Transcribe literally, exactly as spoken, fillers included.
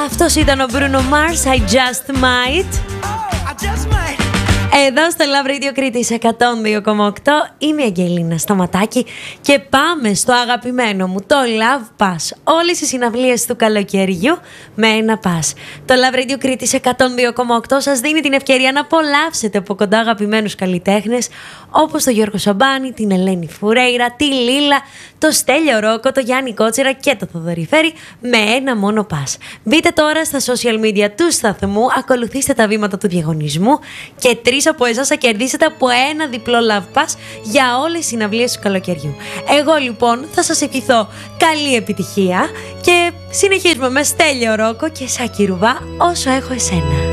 Αυτός ήταν ο Bruno Mars, I Just Might. Εδώ στο Love Radio Κρήτης εκατόν δύο κόμμα οκτώ είμαι η Αγγελίνα Σταματάκη και πάμε στο αγαπημένο μου, το Love Pass. Όλες οι συναυλίες του καλοκαιριού με ένα pass. Το Love Radio Κρήτης εκατόν δύο κόμμα οκτώ σας δίνει την ευκαιρία να απολαύσετε από κοντά αγαπημένους καλλιτέχνες όπως τον Γιώργο Σαμπάνη, την Ελένη Φουρέιρα, τη Λίλα, το Στέλιο Ρόκο, το Γιάννη Κότσιρα και το Θοδωρή Φέρη με ένα μόνο pass. Μπείτε τώρα στα social media του σταθμού, ακολουθήστε τα βήματα του διαγωνισμού και τρεις από εσάς θα κερδίσετε από ένα διπλό Love Pass για όλες τις συναυλίες του καλοκαιριού. Εγώ λοιπόν θα σας ευχηθώ καλή επιτυχία και συνεχίζουμε με Στέλιο Ρόκο και Σάκη Ρουβά, Όσο έχω εσένα.